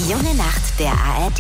Die junge Nacht der ARD.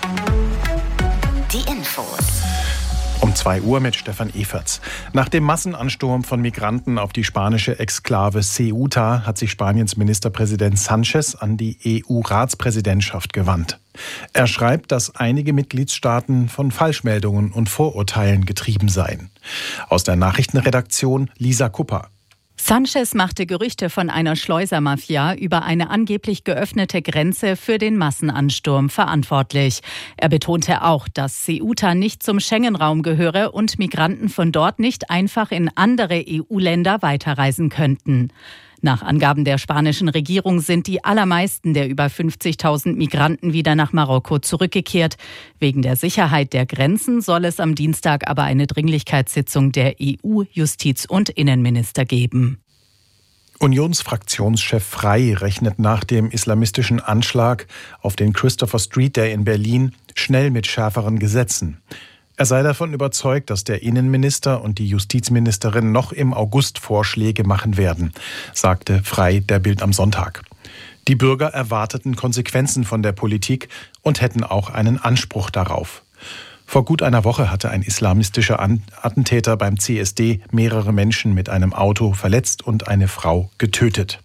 Die Infos. Um 2 Uhr mit Stefan Eferts. Nach dem Massenansturm von Migranten auf die spanische Exklave Ceuta hat sich Spaniens Ministerpräsident Sánchez an die EU-Ratspräsidentschaft gewandt. Er schreibt, dass einige Mitgliedstaaten von Falschmeldungen und Vorurteilen getrieben seien. Aus der Nachrichtenredaktion Lisa Kupper. Sánchez machte Gerüchte von einer Schleusermafia über eine angeblich geöffnete Grenze für den Massenansturm verantwortlich. Er betonte auch, dass Ceuta nicht zum Schengen-Raum gehöre und Migranten von dort nicht einfach in andere EU-Länder weiterreisen könnten. Nach Angaben der spanischen Regierung sind die allermeisten der über 50.000 Migranten wieder nach Marokko zurückgekehrt. Wegen der Sicherheit der Grenzen soll es am Dienstag aber eine Dringlichkeitssitzung der EU-Justiz- und Innenminister geben. Unionsfraktionschef Frey rechnet nach dem islamistischen Anschlag auf den Christopher Street Day in Berlin schnell mit schärferen Gesetzen. Er sei davon überzeugt, dass der Innenminister und die Justizministerin noch im August Vorschläge machen werden, sagte Frey der Bild am Sonntag. Die Bürger erwarteten Konsequenzen von der Politik und hätten auch einen Anspruch darauf. Vor gut einer Woche hatte ein islamistischer Attentäter beim CSD mehrere Menschen mit einem Auto verletzt und eine Frau getötet.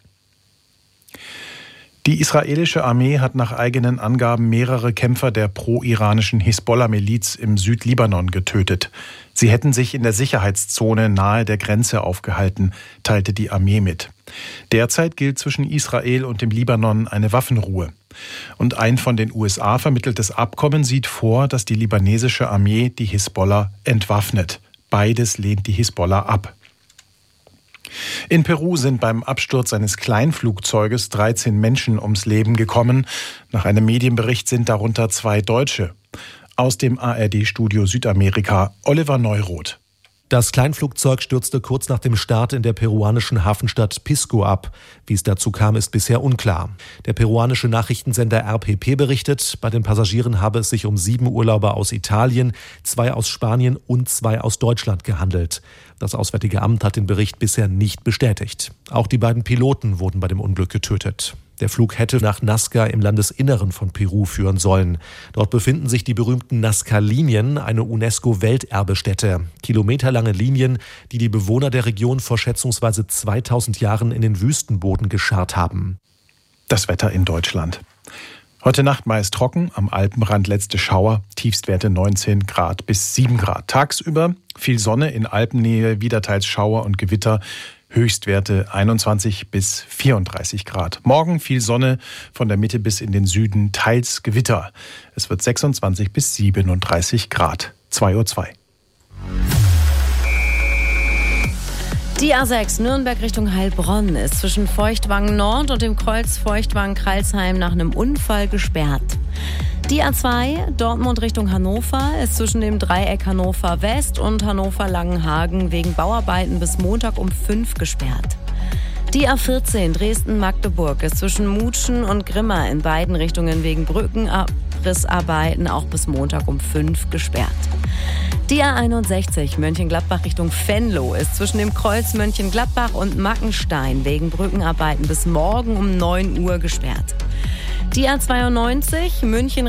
Die israelische Armee hat nach eigenen Angaben mehrere Kämpfer der pro-iranischen Hisbollah-Miliz im Südlibanon getötet. Sie hätten sich in der Sicherheitszone nahe der Grenze aufgehalten, teilte die Armee mit. Derzeit gilt zwischen Israel und dem Libanon eine Waffenruhe. Und ein von den USA vermitteltes Abkommen sieht vor, dass die libanesische Armee die Hisbollah entwaffnet. Beides lehnt die Hisbollah ab. In Peru sind beim Absturz eines Kleinflugzeuges 13 Menschen ums Leben gekommen. Nach einem Medienbericht sind darunter 2 Deutsche. Aus dem ARD-Studio Südamerika, Oliver Neuroth. Das Kleinflugzeug stürzte kurz nach dem Start in der peruanischen Hafenstadt Pisco ab. Wie es dazu kam, ist bisher unklar. Der peruanische Nachrichtensender RPP berichtet, bei den Passagieren habe es sich um 7 Urlauber aus Italien, 2 aus Spanien und 2 aus Deutschland gehandelt. Das Auswärtige Amt hat den Bericht bisher nicht bestätigt. Auch die beiden Piloten wurden bei dem Unglück getötet. Der Flug hätte nach Nazca im Landesinneren von Peru führen sollen. Dort befinden sich die berühmten Nazca-Linien, eine UNESCO-Welterbestätte. Kilometerlange Linien, die die Bewohner der Region vor schätzungsweise 2000 Jahren in den Wüstenboden gescharrt haben. Das Wetter in Deutschland. Heute Nacht meist trocken, am Alpenrand letzte Schauer, Tiefstwerte 19 Grad bis 7 Grad. Tagsüber viel Sonne, in Alpennähe wieder teils Schauer und Gewitter. Höchstwerte 21 bis 34 Grad. Morgen viel Sonne, von der Mitte bis in den Süden teils Gewitter. Es wird 26 bis 37 Grad. 2:02 Uhr. Die A6 Nürnberg Richtung Heilbronn ist zwischen Feuchtwangen Nord und dem Kreuz Feuchtwangen-Kralsheim nach einem Unfall gesperrt. Die A2 Dortmund Richtung Hannover ist zwischen dem Dreieck Hannover West und Hannover Langenhagen wegen Bauarbeiten bis Montag um 5 gesperrt. Die A14 Dresden-Magdeburg ist zwischen Mutschen und Grimma in beiden Richtungen wegen Brückenabrissarbeiten auch bis Montag um 5 gesperrt. Die A61 Mönchengladbach Richtung Venlo ist zwischen dem Kreuz Mönchengladbach und Mackenstein wegen Brückenarbeiten bis morgen um 9 Uhr gesperrt. Die A92 München